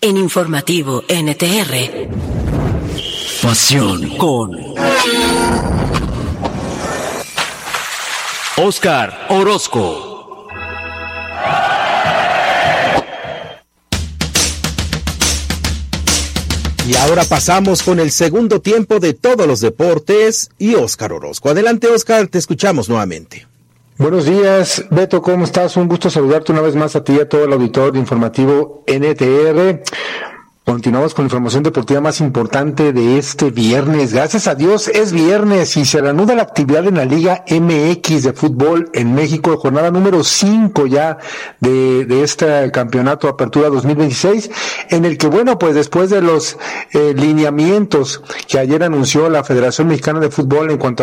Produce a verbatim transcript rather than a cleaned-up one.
en Informativo N T R. Pasión con Oscar Orozco. Y ahora pasamos con el segundo tiempo de todos los deportes y Oscar Orozco. Adelante, Oscar, te escuchamos nuevamente. Buenos días, Beto, ¿cómo estás? Un gusto saludarte una vez más a ti y a todo el auditorio de Informativo N T R. Continuamos con la información deportiva más importante de este viernes. Gracias a Dios es viernes y se reanuda la actividad en la Liga M X de fútbol en México, jornada número cinco ya de, de este campeonato Apertura dos mil veintiséis, en el que, bueno, pues después de los eh, lineamientos que ayer anunció la Federación Mexicana de Fútbol en cuanto a